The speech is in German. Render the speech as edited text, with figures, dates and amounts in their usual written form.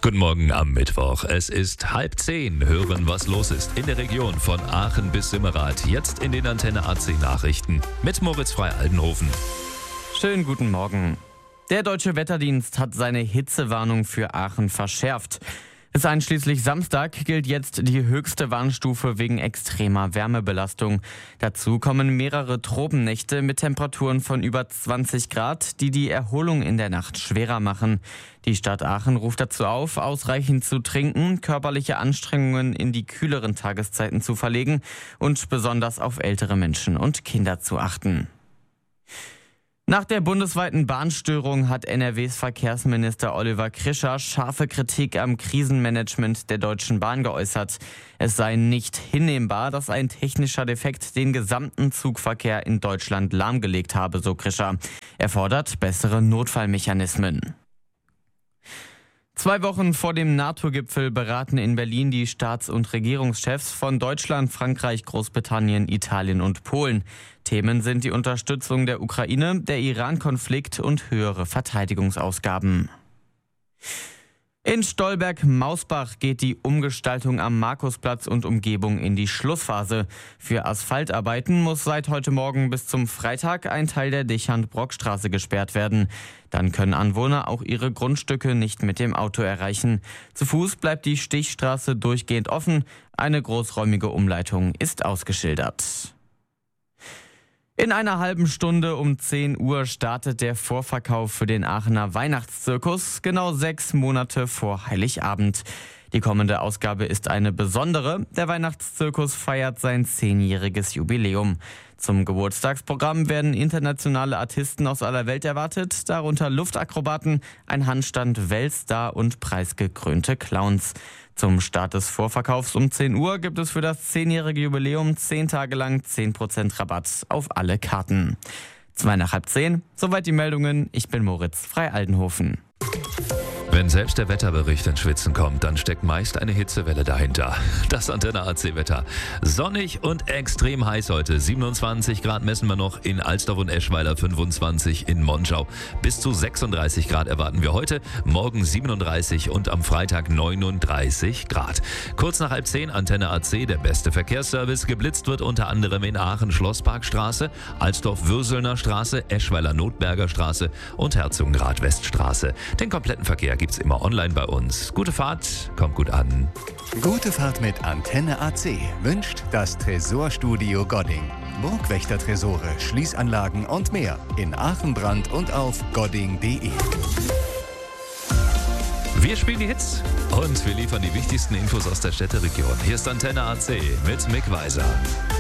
Guten Morgen am Mittwoch. Es ist 9:30. Hören, was los ist in der Region von Aachen bis Simmerath. Jetzt in den Antenne AC Nachrichten mit Moritz Frei-Aldenhofen. Schönen guten Morgen. Der Deutsche Wetterdienst hat seine Hitzewarnung für Aachen verschärft. Bis einschließlich Samstag gilt jetzt die höchste Warnstufe wegen extremer Wärmebelastung. Dazu kommen mehrere Tropennächte mit Temperaturen von über 20 Grad, die die Erholung in der Nacht schwerer machen. Die Stadt Aachen ruft dazu auf, ausreichend zu trinken, körperliche Anstrengungen in die kühleren Tageszeiten zu verlegen und besonders auf ältere Menschen und Kinder zu achten. Nach der bundesweiten Bahnstörung hat NRWs Verkehrsminister Oliver Krischer scharfe Kritik am Krisenmanagement der Deutschen Bahn geäußert. Es sei nicht hinnehmbar, dass ein technischer Defekt den gesamten Zugverkehr in Deutschland lahmgelegt habe, so Krischer. Er fordert bessere Notfallmechanismen. 2 Wochen vor dem NATO-Gipfel beraten in Berlin die Staats- und Regierungschefs von Deutschland, Frankreich, Großbritannien, Italien und Polen. Themen sind die Unterstützung der Ukraine, der Iran-Konflikt und höhere Verteidigungsausgaben. In Stolberg-Mausbach geht die Umgestaltung am Markusplatz und Umgebung in die Schlussphase. Für Asphaltarbeiten muss seit heute Morgen bis zum Freitag ein Teil der Dichand-Brock-Straße gesperrt werden. Dann können Anwohner auch ihre Grundstücke nicht mit dem Auto erreichen. Zu Fuß bleibt die Stichstraße durchgehend offen. Eine großräumige Umleitung ist ausgeschildert. In einer halben Stunde um 10 Uhr startet der Vorverkauf für den Aachener Weihnachtszirkus, genau 6 Monate vor Heiligabend. Die kommende Ausgabe ist eine besondere. Der Weihnachtszirkus feiert sein 10-jähriges Jubiläum. Zum Geburtstagsprogramm werden internationale Artisten aus aller Welt erwartet, darunter Luftakrobaten, ein Handstand, Weltstar und preisgekrönte Clowns. Zum Start des Vorverkaufs um 10 Uhr gibt es für das 10-jährige Jubiläum 10 Tage lang 10% Rabatt auf alle Karten. 9:55, soweit die Meldungen. Ich bin Moritz Frei-Aldenhofen. Wenn selbst der Wetterbericht ins Schwitzen kommt, dann steckt meist eine Hitzewelle dahinter. Das Antenne AC Wetter. Sonnig und extrem heiß heute. 27 Grad messen wir noch in Alsdorf und Eschweiler, 25 in Monschau. Bis zu 36 Grad erwarten wir heute, morgen 37 und am Freitag 39 Grad. Kurz nach 9:30 Antenne AC, der beste Verkehrsservice. Geblitzt wird unter anderem in Aachen Schlossparkstraße, Alsdorf-Würselner Straße, Eschweiler-Notberger Straße und Herzogenrath-Weststraße. Den kompletten Verkehr gibt's immer online bei uns. Gute Fahrt, kommt gut an. Gute Fahrt mit Antenne AC wünscht das Tresorstudio Godding. Burgwächter-Tresore, Schließanlagen und mehr in Aachen-Brand und auf godding.de. Wir spielen die Hits und wir liefern die wichtigsten Infos aus der Städteregion. Hier ist Antenne AC mit Mick Weiser.